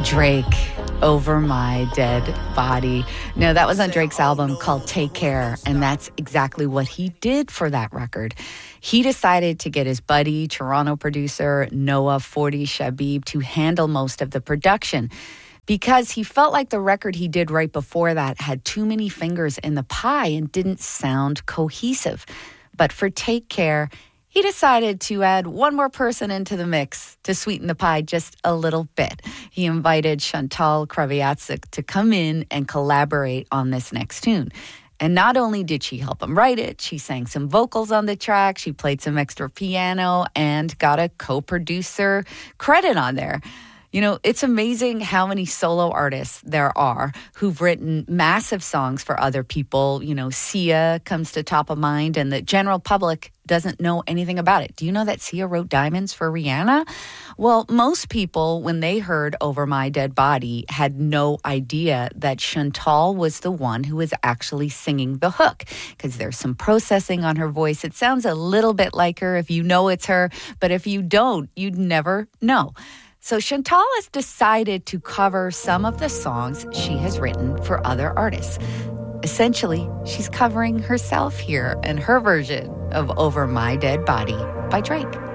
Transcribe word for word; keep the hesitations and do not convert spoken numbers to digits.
Drake, Over My Dead Body. No, that was on Drake's album called Take Care, and that's exactly what he did for that record. He decided to get his buddy, Toronto producer Noah forty Shabib, to handle most of the production because he felt like the record he did right before that had too many fingers in the pie and didn't sound cohesive. But for Take Care, he decided to add one more person into the mix to sweeten the pie just a little bit. He invited Chantal Kreviazuk to come in and collaborate on this next tune. And not only did she help him write it, she sang some vocals on the track, she played some extra piano, and got a co-producer credit on there. You know, it's amazing how many solo artists there are who've written massive songs for other people. You know, Sia comes to top of mind, and the general public doesn't know anything about it. Do you know that Sia wrote Diamonds for Rihanna? Well, most people, when they heard Over My Dead Body, had no idea that Chantal was the one who was actually singing the hook, because there's some processing on her voice. It sounds a little bit like her if you know it's her, but if you don't, you'd never know. So Chantal has decided to cover some of the songs she has written for other artists. Essentially, she's covering herself here and her version of Over My Dead Body by Drake.